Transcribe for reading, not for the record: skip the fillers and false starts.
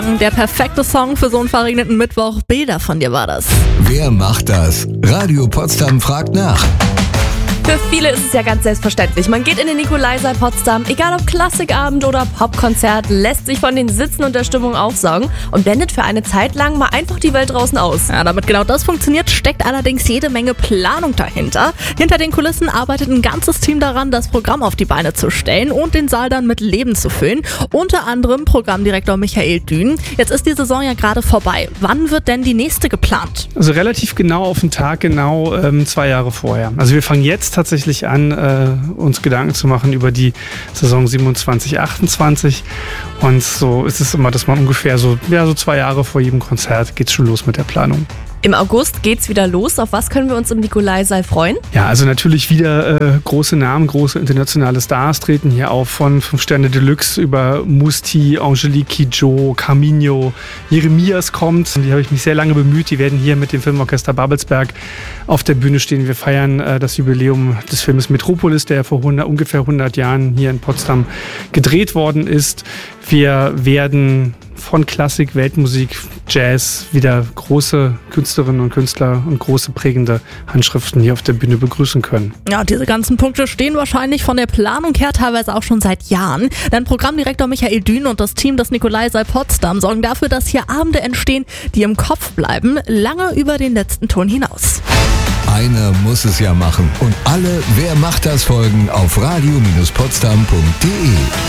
Der perfekte Song für so einen verregneten Mittwoch. Bilder von dir war das. Wer macht das? Radio Potsdam fragt nach. Für viele ist es ja ganz selbstverständlich. Man geht in den Nikolaisaal Potsdam, egal ob Klassikabend oder Popkonzert, lässt sich von den Sitzen und der Stimmung aufsaugen und blendet für eine Zeit lang mal einfach die Welt draußen aus. Ja, damit genau das funktioniert, steckt allerdings jede Menge Planung dahinter. Hinter den Kulissen arbeitet ein ganzes Team daran, das Programm auf die Beine zu stellen und den Saal dann mit Leben zu füllen. Unter anderem Programmdirektor Michael Dün. Jetzt ist die Saison ja gerade vorbei. Wann wird denn die nächste geplant? Also relativ genau auf den Tag, 2 Jahre vorher. Also wir fangen jetzt tatsächlich an, uns Gedanken zu machen über die Saison 27, 28. Und so ist es immer, dass man ungefähr so 2 Jahre vor jedem Konzert geht's schon los mit der Planung. Im August geht's wieder los. Auf was können wir uns im Nikolaisaal freuen? Ja, also natürlich wieder große Namen, große internationale Stars treten hier auf, von 5 Sterne Deluxe über Musti, Angelique Kidjo, Carminho, Jeremias kommt. Die habe ich mich sehr lange bemüht. Die werden hier mit dem Filmorchester Babelsberg auf der Bühne stehen. Wir feiern das Jubiläum des Filmes Metropolis, der vor ungefähr 100 Jahren hier in Potsdam gedreht worden ist. Wir werden von Klassik, Weltmusik, Jazz wieder große Künstlerinnen und Künstler und große prägende Handschriften hier auf der Bühne begrüßen können. Ja, diese ganzen Punkte stehen wahrscheinlich von der Planung her teilweise auch schon seit Jahren. Denn Programmdirektor Michael Dün und das Team des Nikolaisaal Potsdam sorgen dafür, dass hier Abende entstehen, die im Kopf bleiben, lange über den letzten Ton hinaus. Einer muss es ja machen. Und alle Wer macht das Folgen auf radio-potsdam.de.